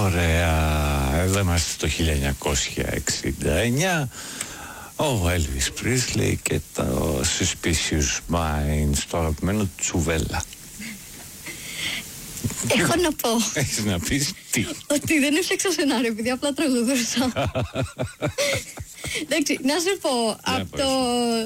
Ωραία. Εδώ είμαστε το 1969. Ο Elvis Presley και το Suspicious Minds, το αγαπημένο Τσουβέλα. Έχω να πω. Έχεις να πεις τι? Ότι δεν έφτιαξα σενάριο, επειδή απλά τραγουδούσα. Εντάξει, να σου πω, από το...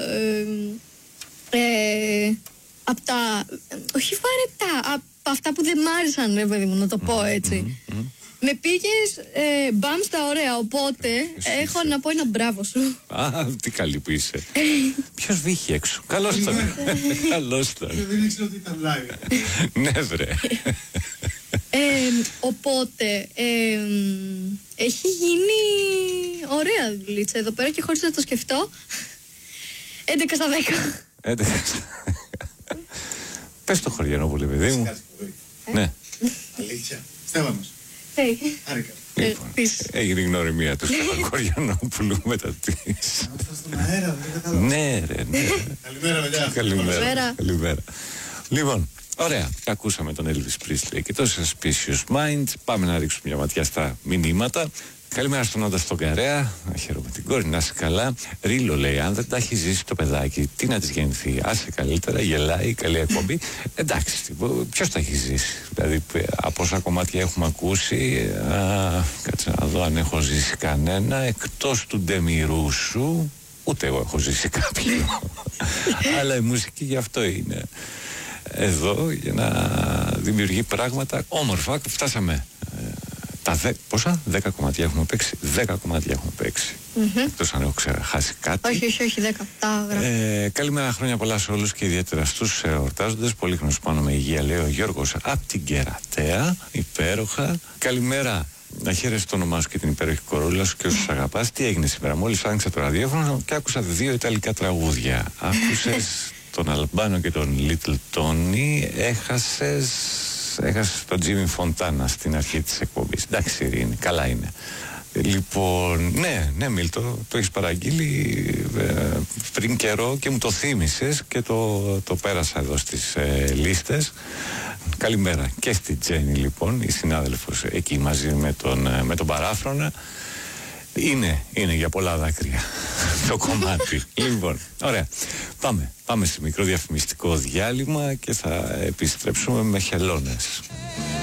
από τα... όχι βαρετά, από αυτά που δεν μ' άρεσαν, ρε παιδί μου, να το πω έτσι. Με πήγες μπαμ στα ωραία, οπότε έχω να πω ένα μπράβο σου. Α, τι καλή που είσαι. Ποιος βγήκε έξω? Καλώς ήταν. Καλώς ήταν. Δεν ήξερα ότι ήταν live. Ναι βρε. Οπότε έχει γίνει ωραία δουλίτσα εδώ πέρα και χωρίς να το σκεφτώ 11 στα 10. 11 στα 10. Πες το Χωριανόπουλο, παιδί μου. Ναι. Αλήθεια. Στέφανος. Άρηκα. Λοιπόν, έγινε η γνωριμία του Στέφανου Χωριανόπουλου μετά τις... Είμαστε στον αέρα, δεν κατάλαβα. Ναι ρε, ναι. Καλημέρα παιδιά. Καλημέρα. Λοιπόν, ωραία. Ακούσαμε τον Elvis Presley και το Suspicious Minds. Πάμε να ρίξουμε μια ματιά στα μηνύματα. Καλημέρα στον Όντα στον Καρέα. Να χαίρομαι την κόρη, να είσαι καλά. Ρίλο λέει: αν δεν τα έχει ζήσει το παιδάκι, τι να τη γεννηθεί? Άσε καλύτερα, γελάει, καλή εκπομπή. Εντάξει, ποιο τα έχει ζήσει? Δηλαδή, από όσα κομμάτια έχουμε ακούσει, κάτσε να δω αν έχω ζήσει κανένα. Εκτός του Ντεμιρού σου, ούτε εγώ έχω ζήσει κάποιο. Αλλά η μουσική γι' αυτό είναι εδώ, για να δημιουργεί πράγματα όμορφα. Φτάσαμε. Πόσα? 10 κομμάτια έχουμε παίξει. 10 κομμάτια έχουμε παίξει. Εκτός αν έχω ξεχάσει κάτι. Όχι, 10. Τα γράφω. Καλημέρα, χρόνια πολλά σε όλους και ιδιαίτερα στους εορτάζοντες. Πολύχρονος πάνω με υγεία, λέει ο Γιώργος από την Κερατέα. Υπέροχα. Καλημέρα. Να χαίρεσαι το όνομά σου και την υπέροχη κορούλα σου και όσους αγαπάς. Τι έγινε σήμερα? Μόλις άνοιξα το ραδιόφωνο και άκουσα 2 ιταλικά τραγούδια. Άκουσες τον Αλμπάνο και τον Little Tony. Έχασες τον Τζίμι Φοντάνα στην αρχή της εκπομπής. Εντάξει, Ειρήνη, καλά είναι. Λοιπόν, ναι, Μίλτο, το έχεις παραγγείλει πριν καιρό και μου το θύμισες και το πέρασα εδώ στις λίστες. Καλημέρα και στη Τζέννη, λοιπόν, η συνάδελφος εκεί μαζί με τον παράφρονα. Είναι για πολλά δάκρυα το κομμάτι. Λοιπόν, ωραία. Πάμε σε μικρό διαφημιστικό διάλειμμα και θα επιστρέψουμε με χελώνες.